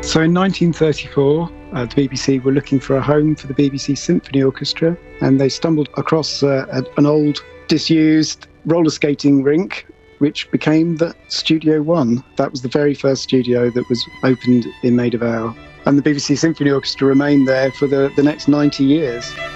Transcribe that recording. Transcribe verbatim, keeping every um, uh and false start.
So in nineteen thirty-four, uh, the B B C were looking for a home for the B B C Symphony Orchestra, and they stumbled across uh, an old, disused roller skating rink, which became the Studio One. That was the very first studio that was opened in Maida Vale. And the B B C Symphony Orchestra remained there for the, the next ninety years.